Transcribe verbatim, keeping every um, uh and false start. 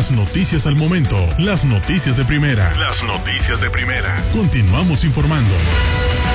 Las noticias al momento, las noticias de primera. Las noticias de primera. Continuamos informando.